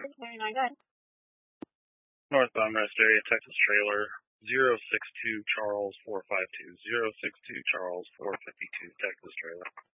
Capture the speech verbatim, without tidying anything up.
twenty-nine, go ahead. Northbound rest area, Texas trailer, zero six two Charles four five two, zero six two Charles four fifty-two, Texas trailer.